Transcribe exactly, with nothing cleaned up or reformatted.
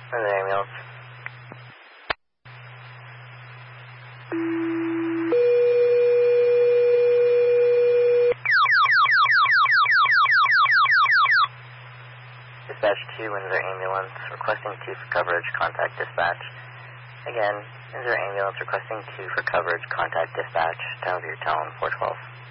Windsor ambulance. Dispatch two, Windsor ambulance, requesting two for coverage, contact dispatch. Again, Windsor ambulance requesting two for coverage, contact dispatch. Town View Town four twelve.